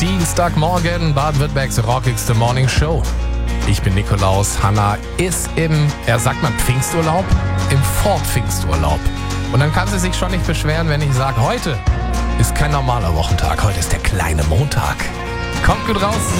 Dienstagmorgen, Baden-Württembergs rockigste Morning Show. Ich bin Nikolaus, Hanna ist im, sagt man Pfingsturlaub? Im Vorpfingsturlaub. Und dann kann sie sich schon nicht beschweren, wenn ich sage, heute ist kein normaler Wochentag, heute ist der kleine Montag. Kommt gut raus!